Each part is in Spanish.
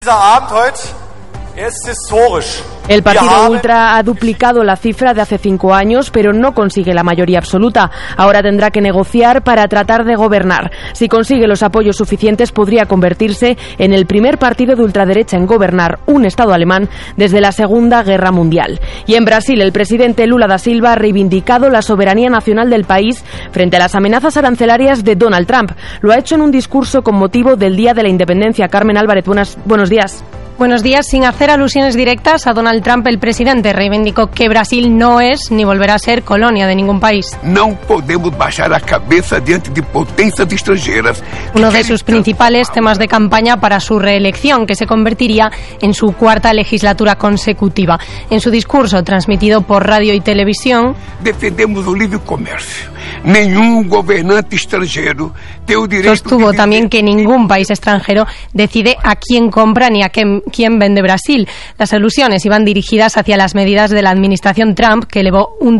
El partido ultra ha duplicado la cifra de hace 5 años, pero no consigue la mayoría absoluta. Ahora tendrá que negociar para tratar de gobernar. Si consigue los apoyos suficientes, podría convertirse en el primer partido de ultraderecha en gobernar un Estado alemán desde la Segunda Guerra Mundial. Y en Brasil, el presidente Lula da Silva ha reivindicado la soberanía nacional del país frente a las amenazas arancelarias de Donald Trump. Lo ha hecho en un discurso con motivo del Día de la Independencia. Carmen Álvarez, buenos días. Buenos días. Sin hacer alusiones directas a Donald Trump, el presidente reivindicó que Brasil no es ni volverá a ser colonia de ningún país. No podemos bajar la cabeza diante de potencias extranjeras. Uno de sus principales temas de campaña para su reelección, que se convertiría en su 4ª legislatura consecutiva. En su discurso, transmitido por radio y televisión, defendemos el libre comercio. Ningún gobernante extranjero tiene el derecho. Sostuvo también que ningún país extranjero decide a quién compra ni a quién vende Brasil. Las alusiones iban dirigidas hacia las medidas de la administración Trump, que elevó un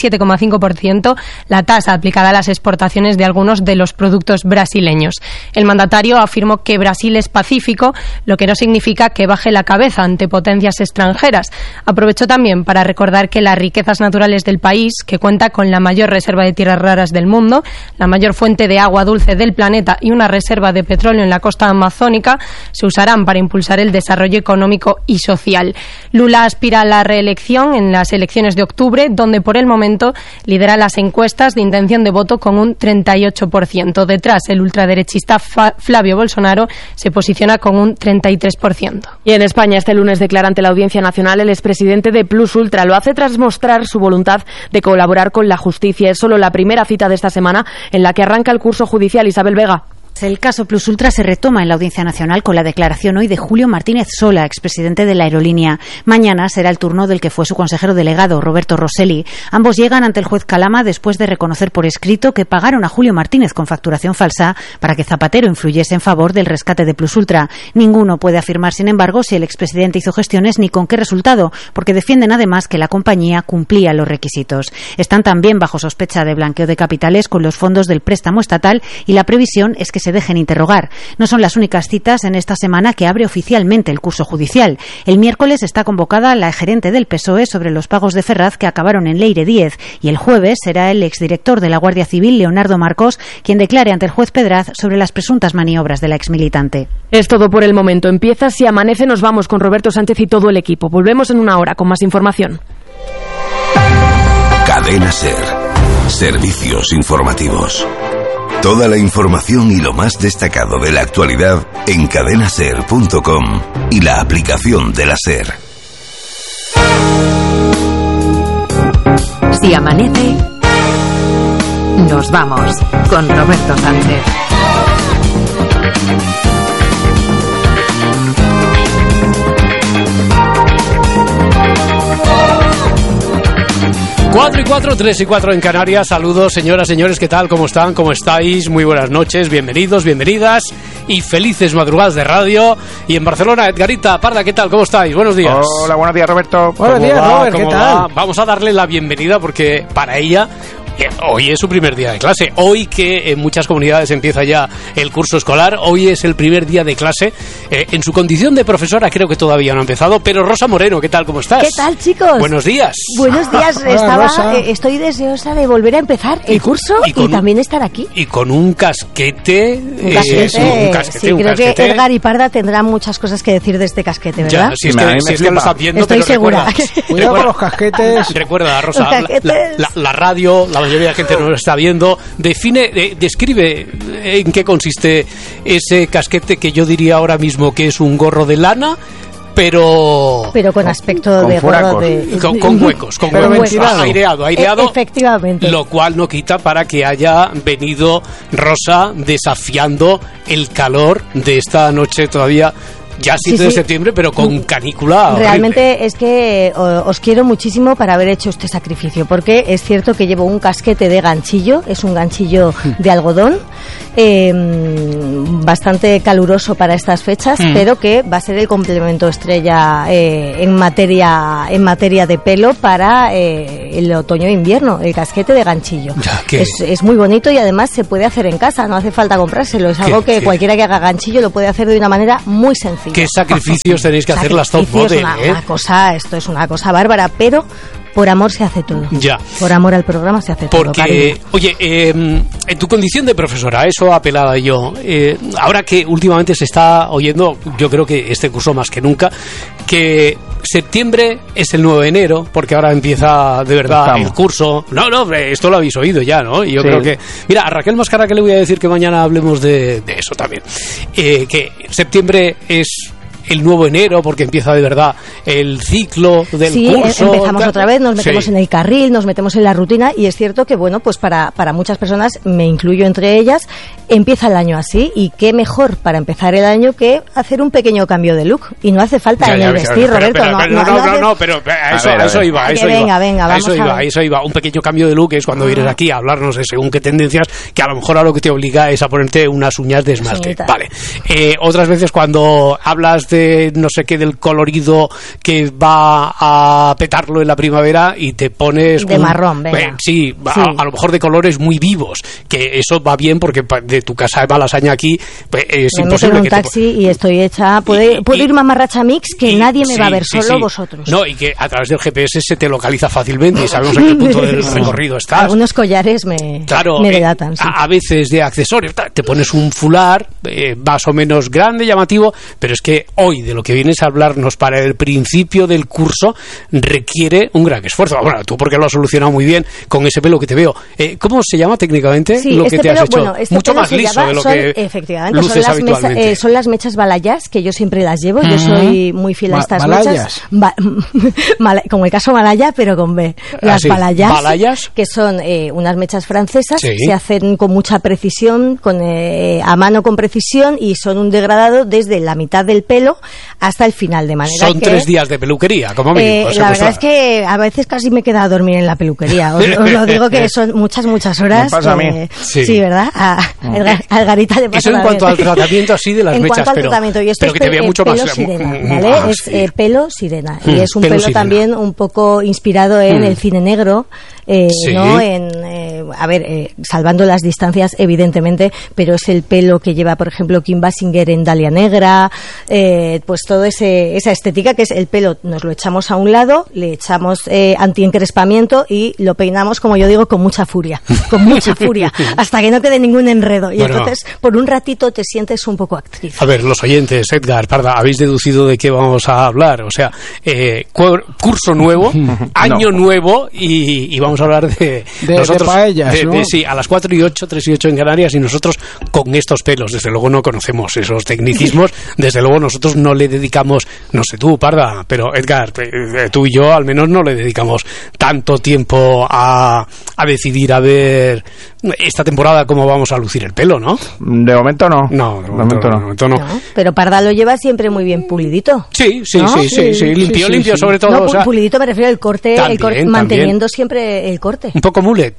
37,5% la tasa aplicada a las exportaciones de algunos de los productos brasileños. El mandatario afirmó que Brasil es pacífico, lo que no significa que baje la cabeza ante potencias extranjeras. Aprovechó también para recordar que las riquezas naturales del país, que cuenta con la mayor reserva de tierras raras del mundo, la mayor fuente de agua dulce del planeta y una reserva de petróleo en la costa amazónica, se usarán para impulsar el desarrollo económico y social. Lula aspira a la reelección en las elecciones de octubre, donde por el momento lidera las encuestas de intención de voto con un 38%. Detrás, el ultraderechista Flavio Bolsonaro se posiciona con un 33%. Y en España, este lunes declara ante la Audiencia Nacional el expresidente de Plus Ultra. Lo hace tras mostrar su voluntad de colaborar con la justicia. Es solo la primera cita de esta semana en la que arranca el curso judicial. Isabel Vega. El caso Plus Ultra se retoma en la Audiencia Nacional con la declaración hoy de Julio Martínez Sola, expresidente de la aerolínea. Mañana será el turno del que fue su consejero delegado, Roberto Rosselli. Ambos llegan ante el juez Calama después de reconocer por escrito que pagaron a Julio Martínez con facturación falsa para que Zapatero influyese en favor del rescate de Plus Ultra. Ninguno puede afirmar, sin embargo, si el expresidente hizo gestiones ni con qué resultado, porque defienden además que la compañía cumplía los requisitos. Están también bajo sospecha de blanqueo de capitales con los fondos del préstamo estatal y la previsión es que se dejen interrogar. No son las únicas citas en esta semana que abre oficialmente el curso judicial. El miércoles está convocada la gerente del PSOE sobre los pagos de Ferraz que acabaron en Leire 10 y el jueves será el exdirector de la Guardia Civil, Leonardo Marcos, quien declare ante el juez Pedraz sobre las presuntas maniobras de la exmilitante. Es todo por el momento. Empieza Si Amanece. Nos vamos con Roberto Sánchez y todo el equipo. Volvemos en una hora con más información. Cadena SER. Servicios informativos. Toda la información y lo más destacado de la actualidad en cadenaser.com y la aplicación de la SER. Si amanece, nos vamos con Roberto Sánchez. 4 y 4, 3 y 4 en Canarias. Saludos, señoras, señores, ¿qué tal? ¿Cómo están? ¿Cómo estáis? Muy buenas noches, bienvenidos, bienvenidas y felices madrugadas de radio. Y en Barcelona, Edgarita Parda, ¿qué tal? ¿Cómo estáis? Buenos días. Hola, buenos días, Roberto. Buenos días, Robert, ¿qué tal? Vamos a darle la bienvenida porque para ella hoy es su primer día de clase. Hoy que en muchas comunidades empieza ya el curso escolar, hoy es el primer día de clase. En su condición de profesora creo que todavía no ha empezado, pero Rosa Moreno, ¿qué tal? ¿Cómo estás? ¿Qué tal, chicos? Buenos días. Buenos días. Estoy deseosa de volver a empezar el curso y también estar aquí. Y con un casquete. Un casquete. Creo que Edgar y Parda tendrán muchas cosas que decir de este casquete, ¿verdad? Ya, si es que lo estás viendo. Estoy segura. Cuidado con los casquetes. Recuerda, Rosa, la radio, la mayoría de la gente no lo está viendo. Describe en qué consiste ese casquete que yo diría ahora mismo que es un gorro de lana, pero con aspecto de gorro de... Con huecos, aireado. Efectivamente. Lo cual no quita para que haya venido Rosa desafiando el calor de esta noche todavía. Ya 7 de septiembre, pero con canícula horrible. Realmente es que os quiero muchísimo para haber hecho este sacrificio, porque es cierto que llevo un casquete de ganchillo, es un ganchillo de algodón, bastante caluroso para estas fechas, pero que va a ser el complemento estrella en materia de pelo para el otoño e invierno, el casquete de ganchillo. Es muy bonito y además se puede hacer en casa, no hace falta comprárselo, es algo que cualquiera que haga ganchillo lo puede hacer de una manera muy sencilla. sencillo. ¿Qué sacrificios tenéis que hacer las top model? Esto es una cosa bárbara, pero por amor se hace todo. Ya. Por amor al programa se hace todo. Porque, oye, en tu condición de profesora, eso apelaba yo. Ahora que últimamente se está oyendo, yo creo que este curso más que nunca, que septiembre es el nuevo enero, porque ahora empieza de verdad el curso. No, esto lo habéis oído ya, ¿no? Y yo creo que... Mira, a Raquel Mascara que le voy a decir que mañana hablemos de eso también. Que septiembre es el nuevo enero, porque empieza de verdad el ciclo del curso. Empezamos otra vez, nos metemos en el carril, nos metemos en la rutina, y es cierto que, bueno, pues para muchas personas, me incluyo entre ellas, empieza el año así, y qué mejor para empezar el año que hacer un pequeño cambio de look, y no hace falta en el vestir, Roberto. Pero a eso iba. Eso iba. Un pequeño cambio de look es cuando vienes aquí a hablarnos de según qué tendencias, que a lo mejor a lo que te obliga es a ponerte unas uñas de esmalte. Vale. Otras veces cuando hablas de no sé qué, del colorido que va a petarlo en la primavera, y te pones de marrón, venga. A lo mejor de colores muy vivos, que eso va bien porque de tu casa de Malasaña aquí es me imposible. Me meto en un taxi y estoy hecha, puedo ir mamarracha mix, que nadie me va a ver, solo vosotros. No, y que a través del GPS se te localiza fácilmente y sabemos en qué punto del recorrido estás. Algunos collares me delatan. A veces de accesorios, te pones un fular más o menos grande, llamativo, pero es que hoy de lo que vienes a hablarnos para el principio del curso requiere un gran esfuerzo. Bueno, tú porque lo has solucionado muy bien con ese pelo que te veo. ¿Cómo se llama técnicamente lo que te has hecho? Bueno, mucho más liso de lo que efectivamente, luces habitualmente. Son las mechas balayage, que yo siempre las llevo. Yo soy muy fiel a estas mechas. Como el caso Malaya, pero con B. Las balayage, que son unas mechas francesas, se hacen con mucha precisión, a mano con precisión, y son un degradado desde la mitad del pelo hasta el final, de manera son 3 días de peluquería, como mínimo. La verdad es que a veces casi me queda a dormir en la peluquería. Os lo digo, que son muchas horas. Me pasa a mí. Sí, ¿verdad? A Garita le pasa. Eso en cuanto al tratamiento así de las mechas, en cuanto al tratamiento, y esto pero que te vea mucho más sirena, ¿vale? Es pelo sirena, y es un pelo también un poco inspirado en el cine negro, ¿no? Salvando las distancias, evidentemente, pero es el pelo que lleva, por ejemplo, Kim Basinger en Dalia Negra, pues todo esa estética, que es el pelo, nos lo echamos a un lado, le echamos antiencrespamiento y lo peinamos, como yo digo, con mucha furia, hasta que no quede ningún enredo, y entonces por un ratito te sientes un poco actriz. A ver, los oyentes, Edgar, Parda, habéis deducido de qué vamos a hablar, o sea, curso nuevo, año nuevo, y vamos a hablar de nosotros, paellas, ¿no? Sí, a las 4:08, 3:08 en Canarias, y nosotros con estos pelos, desde luego no conocemos esos tecnicismos, desde luego nosotros no le dedicamos, no sé tú, Parda, pero Edgar, tú y yo al menos no le dedicamos tanto tiempo a decidir a ver esta temporada cómo vamos a lucir el pelo, ¿no? De momento no. No, de momento no. Pero Parda lo lleva siempre muy bien pulidito. Sí, limpio sobre todo. No, o sea, pulidito me refiero al corte, manteniendo siempre el corte. Un poco mullet.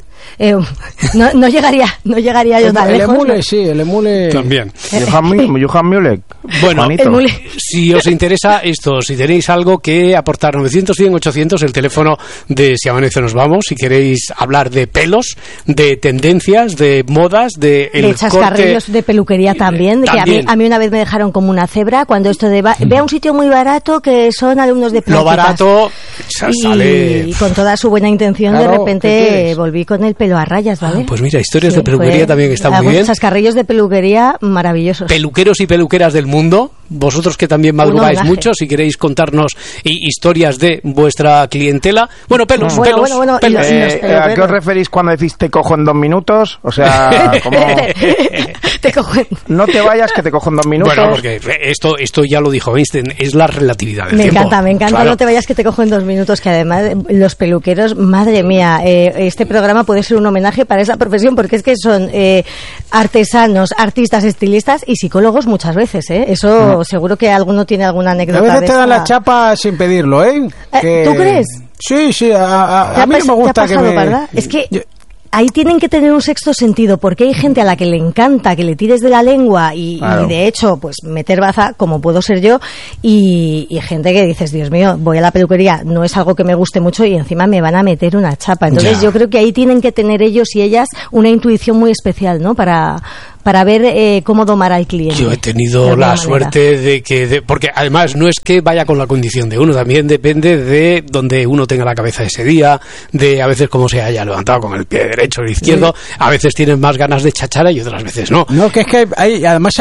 No llegaría yo tan lejos. El emule también. Johan Mulek. Bueno, si os interesa esto, si tenéis algo que aportar, 900-100-800, el teléfono de Si Amanece Nos Vamos, si queréis hablar de pelos, de tendencias, de modas, de chascarrillos de peluquería también. Que a mí una vez me dejaron como una cebra cuando esto de ve a un sitio muy barato que son alumnos de plásticas. Lo barato sale. Y con toda su buena intención, de repente volví con el pelo a rayas, ¿vale? Pues mira, historias de peluquería también están muy bien. Chascarrillos de peluquería maravillosos. Peluqueros y peluqueras del mundo, vosotros que también madrugáis mucho, si queréis contarnos historias de vuestra clientela. Bueno, pelos. ¿A qué os referís cuando decís te cojo en 2 minutos? O sea, como... te cojo no te vayas, que te cojo en 2 minutos. Bueno, porque esto ya lo dijo Einstein, es la relatividad del tiempo. Me encanta, claro. No te vayas, que te cojo en 2 minutos, que además los peluqueros, madre mía, este programa puede ser un homenaje para esa profesión, porque es que son artesanos, artistas, estilistas y psicólogos muchas veces, Eso seguro que alguno tiene alguna anécdota. A veces te dan la chapa sin pedirlo, ¿Tú crees? Sí, a mí no me gusta que me... ¿verdad? Es que... Ahí tienen que tener un sexto sentido, porque hay gente a la que le encanta que le tires de la lengua y de hecho, pues meter baza, como puedo ser yo, y gente que dices, Dios mío, voy a la peluquería, no es algo que me guste mucho y encima me van a meter una chapa. Entonces yo creo que ahí tienen que tener ellos y ellas una intuición muy especial, ¿no? Para para ver cómo domar al cliente. Yo he tenido la suerte de que... porque además no es que vaya con la condición de uno, también depende de donde uno tenga la cabeza ese día, de a veces cómo se haya levantado con el pie derecho o el izquierdo, a veces tienes más ganas de chachara y otras veces no. No, que es que además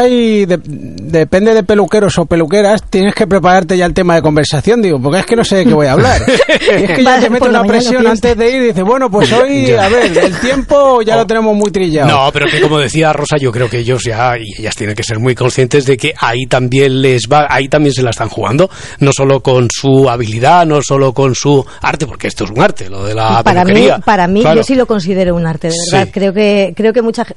depende de peluqueros o peluqueras, tienes que prepararte ya el tema de conversación, digo, porque es que no sé de qué voy a hablar. Y es que ya te mete una presión antes de ir y dices, bueno, pues hoy, a ver, el tiempo ya lo tenemos muy trillado. No, pero que como decía Rosa, yo creo que ellos ya, y ellas tienen que ser muy conscientes de que ahí también ahí también se la están jugando, no solo con su habilidad, no solo con su arte, porque esto es un arte, lo de la peluquería. Para mí, claro. Yo sí lo considero un arte, de verdad. Sí. Creo que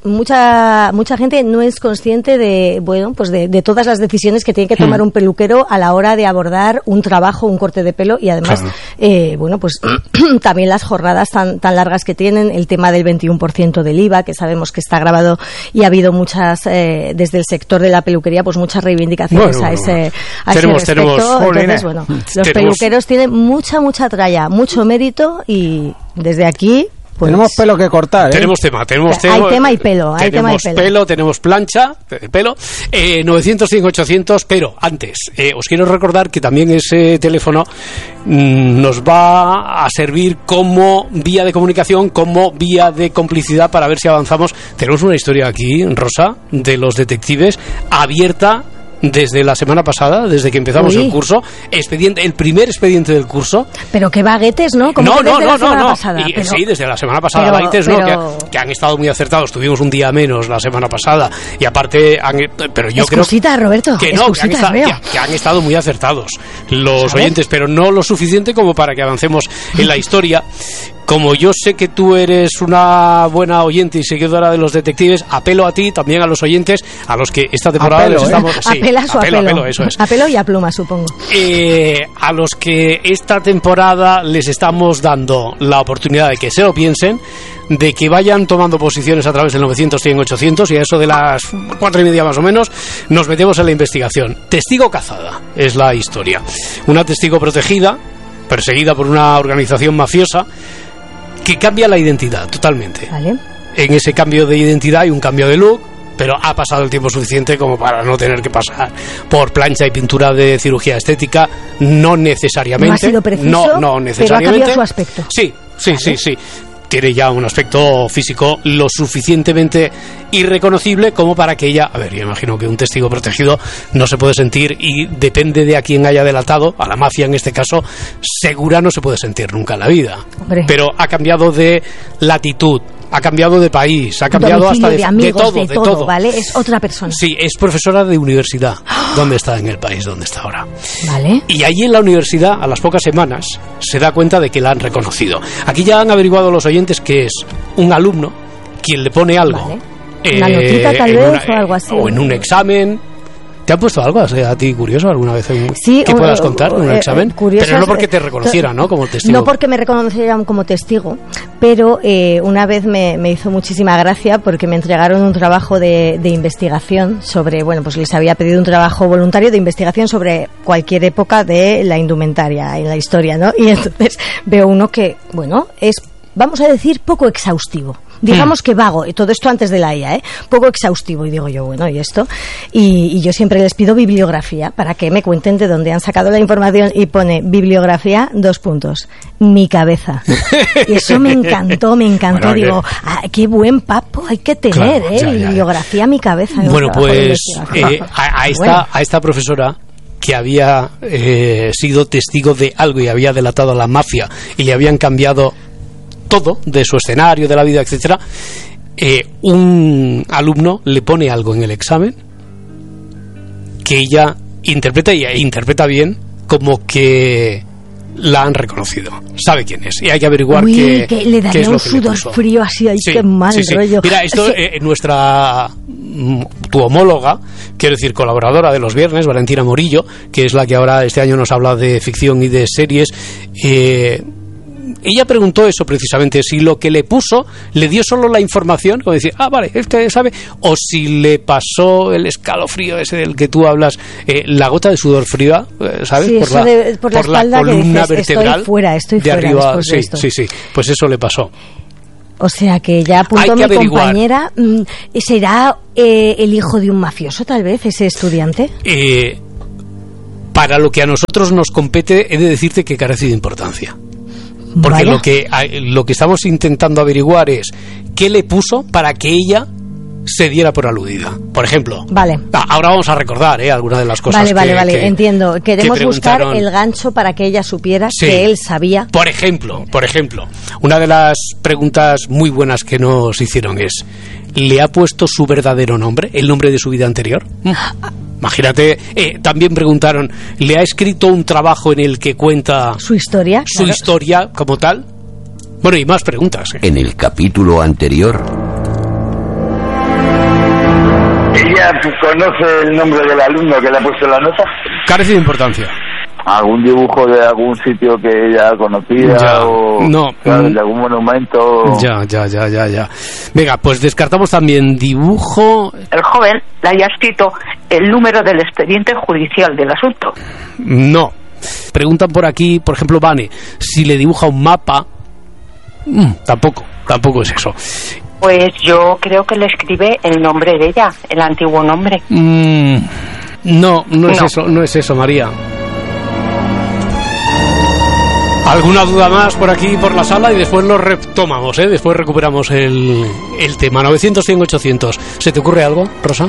mucha gente no es consciente de, bueno, pues de todas las decisiones que tiene que tomar un peluquero a la hora de abordar un trabajo, un corte de pelo, y además, bueno, pues también las jornadas tan largas que tienen, el tema del 21% del IVA, que sabemos que está grabado, y ha habido muchas, desde el sector de la peluquería, pues muchas reivindicaciones a ese respecto. Entonces, bueno, los peluqueros tienen mucha tralla, mucho mérito, y desde aquí... Pues, tenemos pelo que cortar, ¿eh? Tenemos tema. Hay tema y pelo. Tenemos pelo, tenemos plancha, pelo. 900-100-800, pero antes, os quiero recordar que también ese teléfono nos va a servir como vía de comunicación, como vía de complicidad para ver si avanzamos. Tenemos una historia aquí, Rosa, de los detectives, abierta desde la semana pasada, desde que empezamos el curso, el primer expediente del curso. Pero qué baguetes, ¿no? No. Pasada, sí, desde la semana pasada, baguetes, que han estado muy acertados. Tuvimos un día menos la semana pasada y aparte, pero yo creo Roberto, que han estado muy acertados los oyentes, pero no lo suficiente como para que avancemos en la historia. Como yo sé que tú eres una buena oyente y seguidora de los detectives, apelo a ti, también a los oyentes, a los que esta temporada les estamos... Apelo, eso es. Apelo y a pluma, supongo. A los que esta temporada les estamos dando la oportunidad de que se lo piensen, de que vayan tomando posiciones a través del 900-100-800, y a eso de las 4:30 más o menos nos metemos en la investigación. Testigo cazada es la historia. Una testigo protegida, perseguida por una organización mafiosa, que cambia la identidad totalmente. Vale. En ese cambio de identidad hay un cambio de look, pero ha pasado el tiempo suficiente como para no tener que pasar por plancha y pintura de cirugía estética, no necesariamente. No ha sido preciso, no necesariamente. Pero ha cambiado su aspecto. Sí. Tiene ya un aspecto físico lo suficientemente irreconocible como para que ella... A ver, yo imagino que un testigo protegido no se puede sentir, y depende de a quién haya delatado, a la mafia en este caso, segura no se puede sentir nunca en la vida. Hombre. Pero ha cambiado de latitud, ha cambiado de país, ha cambiado hasta de amigos, de todo, ¿vale? Es otra persona. Sí, es profesora de universidad. ¿Dónde está en el país donde está ahora? Vale. Y allí en la universidad, a las pocas semanas, se da cuenta de que la han reconocido. Aquí ya han averiguado los oyentes que es un alumno quien le pone algo. Vale. Una notita tal vez o algo así. O en un examen. ¿Te han puesto algo a ti curioso alguna vez? Sí, ¿Qué puedas contar en un examen? Curioso, pero no porque te reconocieran, ¿no? Como testigo. No porque me reconocieran como testigo, pero una vez me hizo muchísima gracia porque me entregaron un trabajo de investigación sobre, bueno, pues les había pedido un trabajo voluntario de investigación sobre cualquier época de la indumentaria en la historia, ¿no? Y entonces veo uno que, bueno, es, vamos a decir, poco exhaustivo. Digamos que vago, y todo esto antes de la IA, poco exhaustivo, y digo yo, bueno, ¿y esto? Y yo siempre les pido bibliografía para que me cuenten de dónde han sacado la información, y pone bibliografía, : mi cabeza. Y eso me encantó, bueno, digo, qué buen papo hay que tener, claro, bibliografía, mi cabeza. Bueno, pues a esta profesora que había sido testigo de algo y había delatado a la mafia y le habían cambiado todo de su escenario, de la vida, etcétera, un alumno le pone algo en el examen que ella interpreta bien, como que la han reconocido, sabe quién es, y hay que averiguar que le daría es un sudor frío así, ay, qué mal rollo. Mira, esto tu homóloga, quiero decir colaboradora de los viernes, Valentina Morillo, que es la que ahora este año nos habla de ficción y de series, ella preguntó eso precisamente, si lo que le puso le dio solo la información, como decir, vale, este sabe, o si le pasó el escalofrío ese del que tú hablas, la gota de sudor fría, ¿sabes? Sí, por la espalda, columna que dices, vertebral, estoy fuera de arriba, sí, pues eso le pasó. O sea que ya apuntó mi compañera. ¿Será el hijo de un mafioso, tal vez, ese estudiante? Para lo que a nosotros nos compete, he de decirte que carece de importancia. Porque lo que estamos intentando averiguar es qué le puso para que ella se diera por aludida. Por ejemplo, ahora vamos a recordar algunas de las cosas que entiendo. Queremos buscar el gancho para que ella supiera que él sabía. Por ejemplo, una de las preguntas muy buenas que nos hicieron es: ¿le ha puesto su verdadero nombre, el nombre de su vida anterior? Imagínate. También preguntaron: ¿le ha escrito un trabajo en el que cuenta su historia? Su historia como tal. Bueno, y más preguntas. En el capítulo anterior, ¿ella conoce el nombre del alumno que le ha puesto la nota? Carece de importancia. ¿Algún dibujo de algún sitio que ella conocía o de algún monumento? Ya. Venga, pues descartamos también dibujo. El joven le haya escrito el número del expediente judicial del asunto. No. Preguntan por aquí, por ejemplo, Vane, si le dibuja un mapa. Tampoco es eso. Pues yo creo que le escribe el nombre de ella, el antiguo nombre. No es eso, María. ¿Alguna duda más por aquí, por la sala? Y después lo retomamos, después recuperamos el tema. 900-100-800. ¿Se te ocurre algo, Rosa?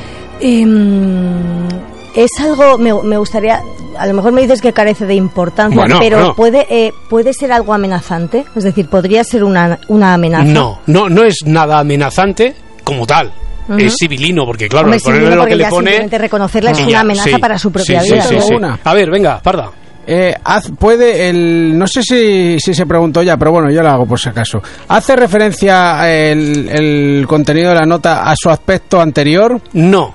Es algo, me gustaría, a lo mejor me dices que carece de importancia, pero ¿puede ser algo amenazante? Es decir, ¿podría ser una amenaza? No es nada amenazante como tal. Es civilino, porque claro, ponerle lo que le pone... Simplemente reconocerla es una amenaza para su propia vida. Sí. A ver, venga, Parda. No sé si se preguntó ya, pero bueno, yo lo hago por si acaso. ¿Hace referencia el contenido de la nota a su aspecto anterior? No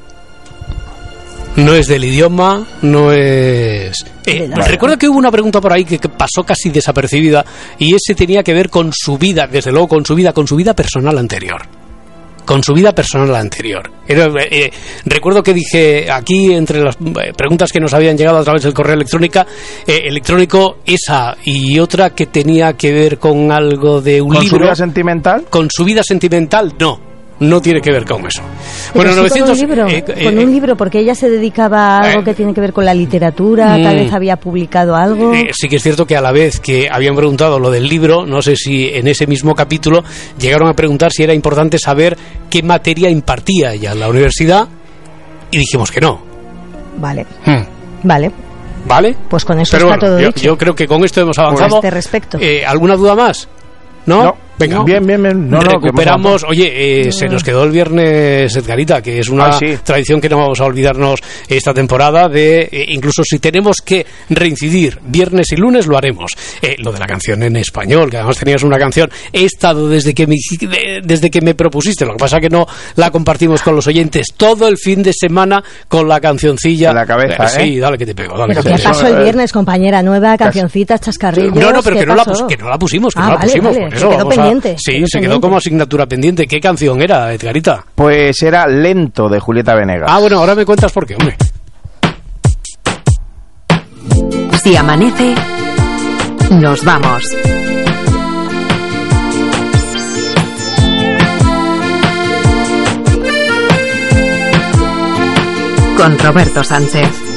es del idioma, no es... Recuerda que hubo una pregunta por ahí que pasó casi desapercibida, y ese tenía que ver con su vida, desde luego con su vida personal anterior. Recuerdo que dije aquí, entre las preguntas que nos habían llegado a través del correo electrónico, esa y otra que tenía que ver con algo de un libro. ¿Con su vida sentimental? Con su vida sentimental, no tiene que ver con eso. Bueno, 900... con un libro, porque ella se dedicaba a algo que tiene que ver con la literatura, tal vez había publicado algo. Sí que es cierto que a la vez que habían preguntado lo del libro, no sé si en ese mismo capítulo llegaron a preguntar si era importante saber qué materia impartía ella en la universidad, y dijimos que no. Vale. ¿Vale? Pues con eso está todo dicho. Yo creo que con esto hemos avanzado. Por este respecto. ¿Alguna duda más? ¿No? Venga, bien. Recuperamos. Se nos quedó el viernes, Edgarita, que es una tradición que no vamos a olvidarnos esta temporada. Incluso si tenemos que reincidir viernes y lunes, lo haremos. Lo de la canción en español, que además tenías una canción. He estado desde que me propusiste. Lo que pasa que no la compartimos con los oyentes todo el fin de semana con la cancioncilla en la cabeza. Sí, dale que te pego. Pero ¿qué pasó el viernes, compañera? Nueva cancioncita, chascarrillos. No, pero que no la pusimos. Vale. Por eso, quedó pendiente. Sí, se quedó como asignatura pendiente. ¿Qué canción era, Edgarita? Pues era Lento, de Julieta Venegas. Bueno, ahora me cuentas por qué, hombre. Si amanece, nos vamos. Con Roberto Sánchez.